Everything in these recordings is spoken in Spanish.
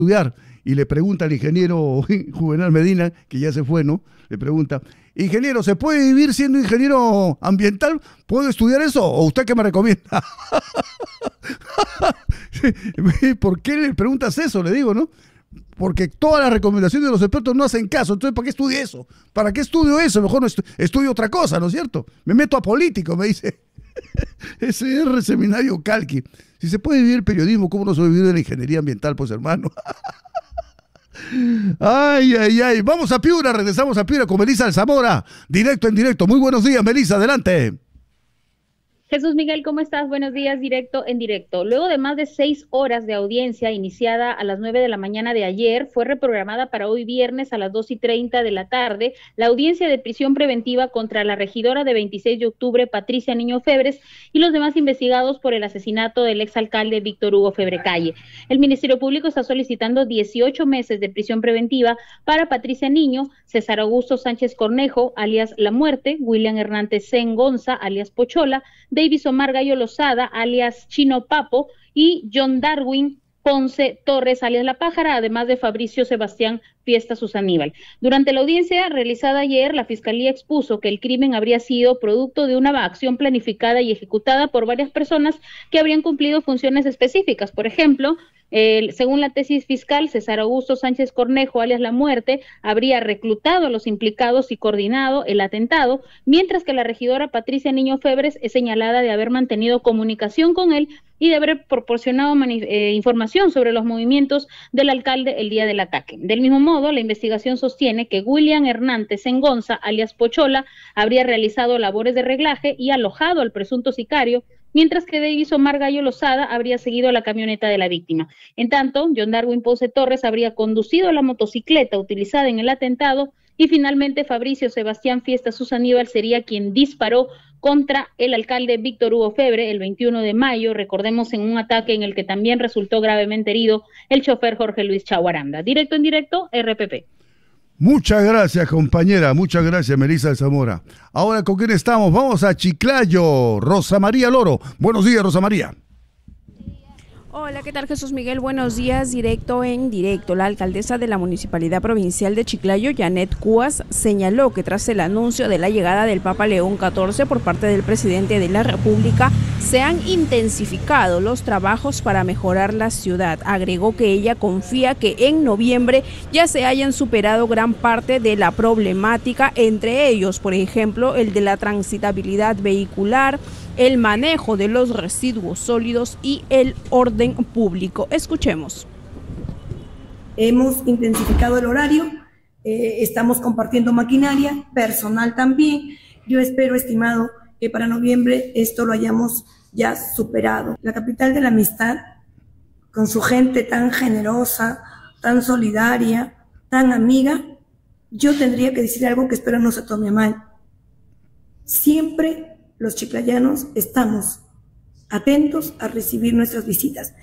estudiar y le pregunta al ingeniero Juvenal Medina, que ya se fue, ¿no? Le pregunta, ingeniero, ¿se puede vivir siendo ingeniero ambiental? ¿Puedo estudiar eso? ¿O usted qué me recomienda? ¿Por qué le preguntas eso? Le digo, ¿no? Porque todas las recomendaciones de los expertos no hacen caso. Entonces, ¿para qué estudie eso? ¿Para qué estudio eso? Mejor no estudio otra cosa, ¿no es cierto? Me meto a político, me dice. SR Seminario Calqui. Si se puede vivir el periodismo, ¿cómo no se puede vivir de la ingeniería ambiental, pues, hermano? Ay, ay, ay. Vamos a Piura, regresamos a Piura con Melissa Alzamora. Directo en directo. Muy buenos días, Melissa, adelante. Jesús Miguel, ¿cómo estás? Buenos días, directo en directo. Luego de más de 6 horas de audiencia iniciada a las 9 de la mañana de ayer, fue reprogramada para hoy viernes a las 2:30 de la tarde la audiencia de prisión preventiva contra la regidora de 26 de octubre, Patricia Niño Febres, y los demás investigados por el asesinato del exalcalde Víctor Hugo Febrecalle. El Ministerio Público está solicitando 18 meses de prisión preventiva para Patricia Niño, César Augusto Sánchez Cornejo, alias La Muerte, William Hernández Gonza, alias Pochola, Davis Omar Gallo Lozada, alias Chino Papo, y John Darwin Ponce Torres, alias La Pájara, además de Fabricio Sebastián Fiesta Susaníbal. Durante la audiencia realizada ayer, la Fiscalía expuso que el crimen habría sido producto de una acción planificada y ejecutada por varias personas que habrían cumplido funciones específicas. Por ejemplo, según la tesis fiscal, César Augusto Sánchez Cornejo, alias La Muerte, habría reclutado a los implicados y coordinado el atentado, mientras que la regidora Patricia Niño Febres es señalada de haber mantenido comunicación con él y de haber proporcionado información sobre los movimientos del alcalde el día del ataque. Del mismo modo, la investigación sostiene que William Hernández Gonza, alias Pochola, habría realizado labores de reglaje y alojado al presunto sicario, mientras que Davis Omar Gallo Lozada habría seguido la camioneta de la víctima. En tanto, John Darwin Ponce Torres habría conducido la motocicleta utilizada en el atentado y finalmente Fabricio Sebastián Fiesta Susaníbal sería quien disparó contra el alcalde Víctor Hugo Febre el 21 de mayo, recordemos en un ataque en el que también resultó gravemente herido el chofer Jorge Luis Chaguaranda. Directo en directo, RPP. Muchas gracias, compañera. Muchas gracias, Melissa Alzamora. Ahora, ¿con quién estamos? Vamos a Chiclayo. Rosa María Loro. Buenos días, Rosa María. Hola, ¿qué tal, Jesús Miguel? Buenos días, directo en directo. La alcaldesa de la Municipalidad Provincial de Chiclayo, Janet Cubas, señaló que tras el anuncio de la llegada del Papa León XIV por parte del presidente de la República, se han intensificado los trabajos para mejorar la ciudad. Agregó que ella confía que en noviembre ya se hayan superado gran parte de la problemática, entre ellos, por ejemplo, el de la transitabilidad vehicular, el manejo de los residuos sólidos y el orden público. Escuchemos. Hemos intensificado el horario, estamos compartiendo maquinaria, personal también. Yo espero, estimado, que para noviembre esto lo hayamos ya superado. La capital de la amistad, con su gente tan generosa, tan solidaria, tan amiga, yo tendría que decir algo que espero no se tome mal. Siempre los chiclayanos estamos atentos a recibir nuestras visitas.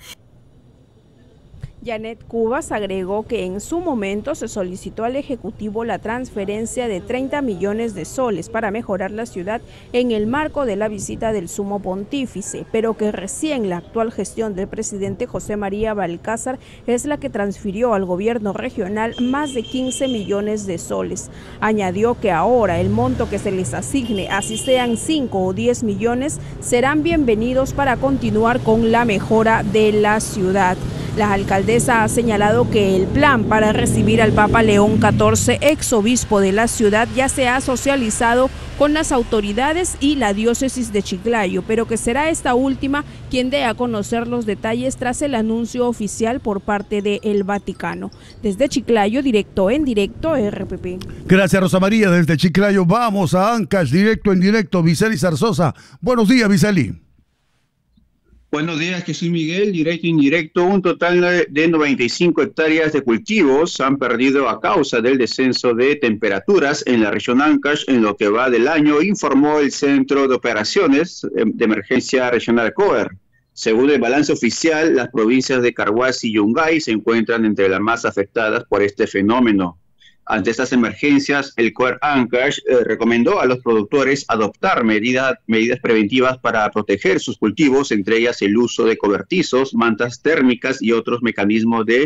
Janet Cubas agregó que en su momento se solicitó al Ejecutivo la transferencia de 30 millones de soles para mejorar la ciudad en el marco de la visita del Sumo Pontífice, pero que recién la actual gestión del presidente José María Balcázar es la que transfirió al gobierno regional más de 15 millones de soles. Añadió que ahora el monto que se les asigne, así sean 5 o 10 millones, serán bienvenidos para continuar con la mejora de la ciudad. La alcaldesa ha señalado que el plan para recibir al Papa León XIV, exobispo de la ciudad, ya se ha socializado con las autoridades y la diócesis de Chiclayo, pero que será esta última quien dé a conocer los detalles tras el anuncio oficial por parte del Vaticano. Desde Chiclayo, directo en directo, RPP. Gracias, Rosa María. Desde Chiclayo vamos a Ancash, directo en directo, Viceli Zarzosa. Buenos días, Viceli. Buenos días, Jesús Miguel, directo e indirecto. Un total de 95 hectáreas de cultivos han perdido a causa del descenso de temperaturas en la región Ancash en lo que va del año, informó el Centro de Operaciones de Emergencia Regional COER. Según el balance oficial, las provincias de Carhuaz y Yungay se encuentran entre las más afectadas por este fenómeno. Ante estas emergencias, el COER Ancash recomendó a los productores adoptar medidas preventivas para proteger sus cultivos, entre ellas el uso de cobertizos, mantas térmicas y otros mecanismos de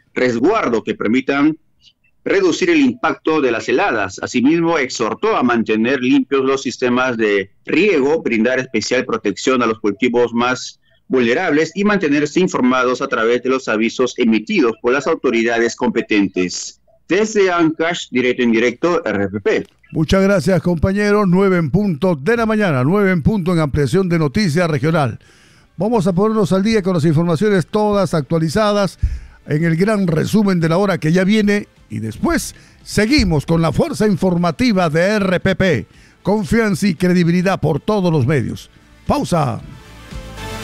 resguardo que permitan reducir el impacto de las heladas. Asimismo, exhortó a mantener limpios los sistemas de riego, brindar especial protección a los cultivos más vulnerables y mantenerse informados a través de los avisos emitidos por las autoridades competentes. Desde Ancash, directo en directo, RPP. Muchas gracias, compañero. 9 en punto de la mañana, 9 en punto en ampliación de noticias regional. Vamos a ponernos al día con las informaciones todas actualizadas en el gran resumen de la hora que ya viene y después seguimos con la fuerza informativa de RPP. Confianza y credibilidad por todos los medios. Pausa.